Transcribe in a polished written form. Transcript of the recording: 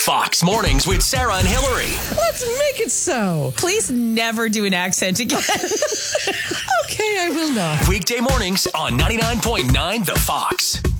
Fox Mornings with Sarah and Hillary. Let's make it so. Please never do an accent again. Okay, I will not. Weekday mornings on 99.9 The Fox.